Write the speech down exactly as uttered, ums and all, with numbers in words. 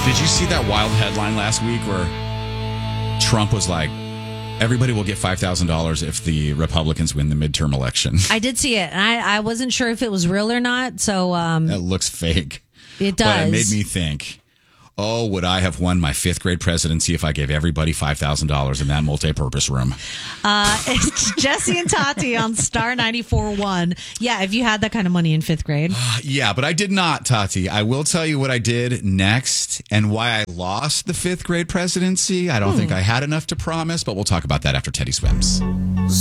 Did you see that wild headline last week where Trump was like, everybody will get five thousand dollars if the Republicans win the midterm election? I did see it, and I, I wasn't sure if it was real or not. So um, That looks fake. It does. But it made me think, oh, would I have won my fifth grade presidency if I gave everybody five thousand dollars in that multi-purpose room? Uh, it's Jesse and Tati on Star ninety-four point one. Yeah, if you had that kind of money in fifth grade. Uh, yeah, but I did not, Tati. I will tell you what I did next and why I lost the fifth grade presidency. I don't hmm. think I had enough to promise, but we'll talk about that after Teddy Swims.